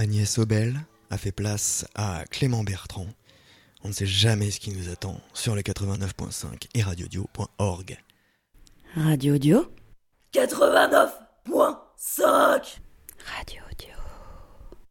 Agnès Obel a fait place à Clément Bertrand. On ne sait jamais ce qui nous attend sur le 89.5 et radiodio.org. Radio Audio 89.5